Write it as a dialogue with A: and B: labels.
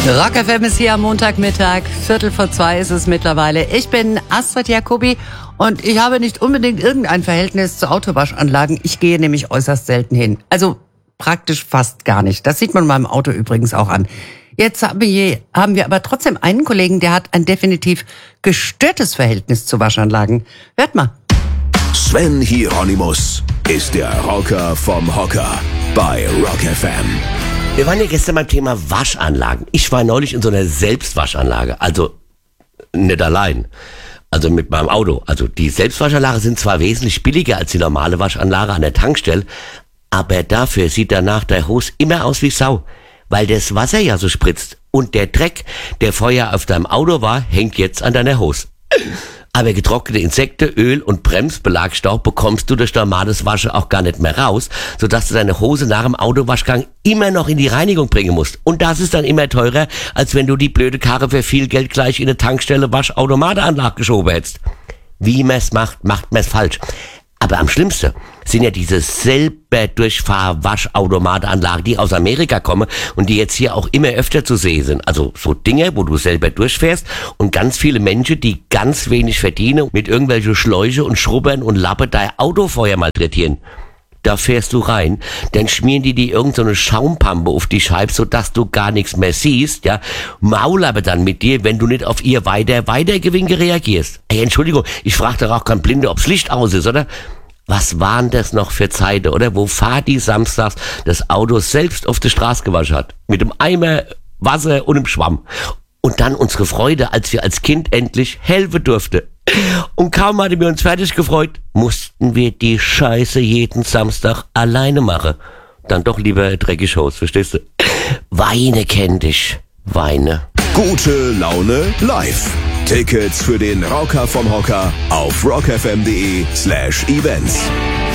A: Rock FM ist hier am Montagmittag, 1:15 ist es mittlerweile. Ich bin Astrid Jacobi und ich habe nicht unbedingt irgendein Verhältnis zu Autowaschanlagen. Ich gehe nämlich äußerst selten hin. Also praktisch fast gar nicht. Das sieht man meinem Auto übrigens auch an. Jetzt haben wir aber trotzdem einen Kollegen, der hat ein definitiv gestörtes Verhältnis zu Waschanlagen. Hört mal.
B: Sven Hieronymus ist der Rocker vom Hocker bei Rock FM.
C: Wir waren ja gestern beim Thema Waschanlagen. Ich war neulich in so einer Selbstwaschanlage, also nicht allein, also mit meinem Auto. Also die Selbstwaschanlage sind zwar wesentlich billiger als die normale Waschanlage an der Tankstelle, aber dafür sieht danach der Hose immer aus wie Sau, weil das Wasser ja so spritzt und der Dreck, der vorher auf deinem Auto war, hängt jetzt an deiner Hose. Aber getrocknete Insekten, Öl und Bremsbelagstaub bekommst du durch normales Waschen auch gar nicht mehr raus, sodass du deine Hose nach dem Autowaschgang immer noch in die Reinigung bringen musst. Und das ist dann immer teurer, als wenn du die blöde Karre für viel Geld gleich in eine Tankstelle Waschautomatenanlage geschoben hättest. Wie man's macht man's falsch. Aber am schlimmsten sind ja diese selber Durchfahr-Waschautomatenanlagen, die aus Amerika kommen und die jetzt hier auch immer öfter zu sehen sind. Also so Dinge, wo du selber durchfährst und ganz viele Menschen, die ganz wenig verdienen, mit irgendwelchen Schläuche und Schrubbern und Lappe dein Auto vorher malträtieren. Da fährst du rein, dann schmieren die irgend so eine Schaumpampe auf die Scheibe, sodass du gar nichts mehr siehst, ja. Maul aber dann mit dir, wenn du nicht auf ihr Weitergewinke reagierst. Ey, Entschuldigung, ich frage doch auch kein Blinde, ob's Licht aus ist, oder? Was waren das noch für Zeiten, oder? Wo Fadi samstags das Auto selbst auf der Straße gewaschen hat. Mit dem Eimer Wasser und einem Schwamm. Und dann unsere Freude, als wir als Kind endlich helfen durften. Und kaum hatten wir uns fertig gefreut, mussten wir die Scheiße jeden Samstag alleine machen. Dann doch lieber dreckig Hose, verstehst du? Weine kenn dich, Weine.
B: Gute Laune live. Tickets für den Rocker vom Hocker auf rockfm.de/events.